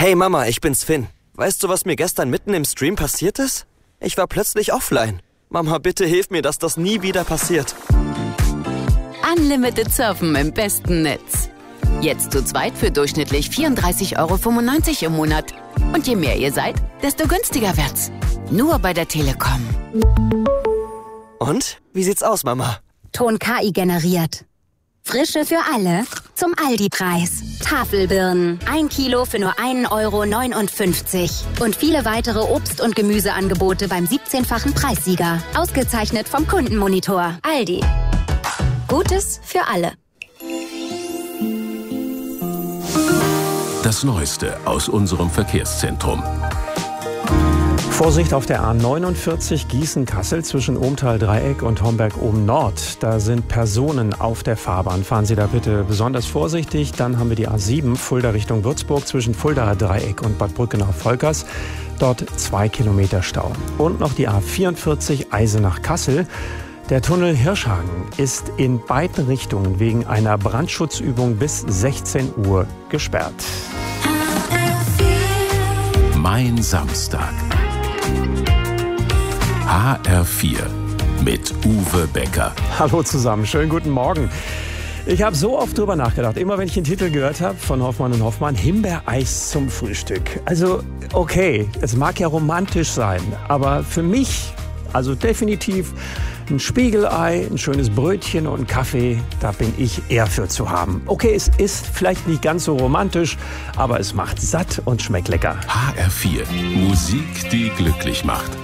Hey Mama, ich bin's Finn. Weißt du, was mir gestern mitten im Stream passiert ist? Ich war plötzlich offline. Mama, bitte hilf mir, dass das nie wieder passiert. Unlimited Surfen im besten Netz. Jetzt zu zweit für durchschnittlich 34,95 € im Monat. Und je mehr ihr seid, desto günstiger wird's. Nur bei der Telekom. Und? Wie sieht's aus, Mama? Ton KI generiert. Frische für alle zum Aldi-Preis. Tafelbirnen, 1 Kilo für nur 1,59 € Und viele weitere Obst- und Gemüseangebote beim 17-fachen Preissieger. Ausgezeichnet vom Kundenmonitor. Aldi. Gutes für alle. Das Neueste aus unserem Verkehrszentrum. Vorsicht auf der A49 Gießen-Kassel zwischen Ohmtal-Dreieck und Homberg-Oben-Nord. Da sind Personen auf der Fahrbahn. Fahren Sie da bitte besonders vorsichtig. Dann haben wir die A7 Fulda Richtung Würzburg zwischen Fuldaer Dreieck und Bad Brückenau-Volkers. Dort 2 Kilometer Stau. Und noch die A44 Eisenach-Kassel. Der Tunnel Hirschhagen ist in beiden Richtungen wegen einer Brandschutzübung bis 16 Uhr gesperrt. Mein Samstag. HR4 mit Uwe Becker. Hallo zusammen, schönen guten Morgen. Ich habe so oft drüber nachgedacht, immer wenn ich den Titel gehört habe von Hoffmann & Hoffmann, Himbeereis zum Frühstück. Also okay, es mag ja romantisch sein, aber für mich, also definitiv ein Spiegelei, ein schönes Brötchen und einen Kaffee, da bin ich eher für zu haben. Okay, es ist vielleicht nicht ganz so romantisch, aber es macht satt und schmeckt lecker. HR4, Musik, die glücklich macht.